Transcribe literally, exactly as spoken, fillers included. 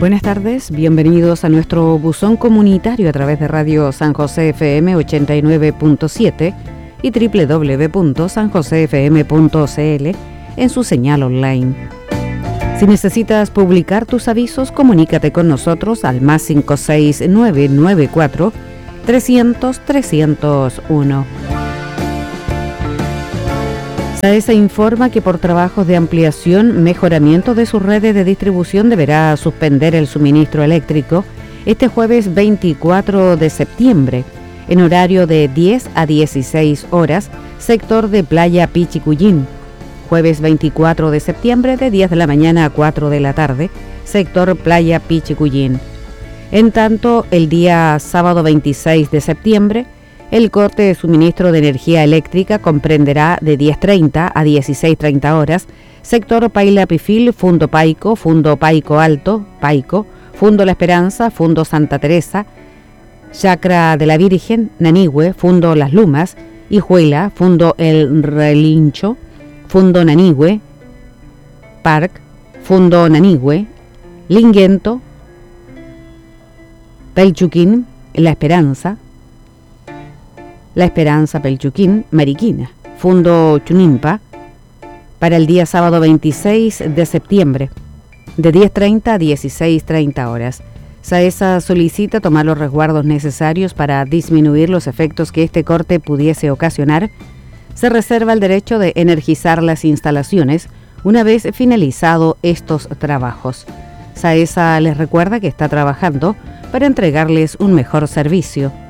Buenas tardes, bienvenidos a nuestro buzón comunitario a través de Radio San José F M ochenta y nueve punto siete y doble u doble u doble u punto san josé f m punto c l en su señal online. Si necesitas publicar tus avisos, comunícate con nosotros al más cinco seis nueve nueve cuatro trescientos trescientos uno. SAESA informa que por trabajos de ampliación, mejoramiento de sus redes de distribución deberá suspender el suministro eléctrico este jueves veinticuatro de septiembre, en horario de diez a dieciséis horas, sector de Playa Pichicuyín. Jueves veinticuatro de septiembre de diez de la mañana a cuatro de la tarde, sector Playa Pichicuyín. En tanto, el día sábado veintiséis de septiembre, el corte de suministro de energía eléctrica comprenderá de diez treinta a dieciséis treinta horas, sector Paila Pifil, Fundo Paico, Fundo Paico Alto, Paico, Fundo La Esperanza, Fundo Santa Teresa, Chacra de la Virgen, Nanigüe, Fundo Las Lumas, Hijuela, Fundo El Relincho, Fundo Nanigüe, Park, Fundo Nanigüe, Linguento, Pelchuquín, La Esperanza, La Esperanza, Pelchuquín, Mariquina, Fundo Chunimpa, para el día sábado veintiséis de septiembre, de diez treinta a dieciséis treinta horas. SAESA solicita tomar los resguardos necesarios para disminuir los efectos que este corte pudiese ocasionar. Se reserva el derecho de energizar las instalaciones una vez finalizado estos trabajos. SAESA les recuerda que está trabajando para entregarles un mejor servicio.